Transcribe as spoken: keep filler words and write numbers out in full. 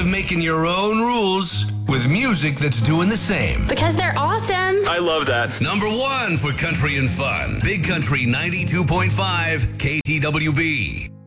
of making your own rules with music that's doing the same. Because they're awesome. I love that. Number one for country and fun. Big Country ninety-two point five K T W B.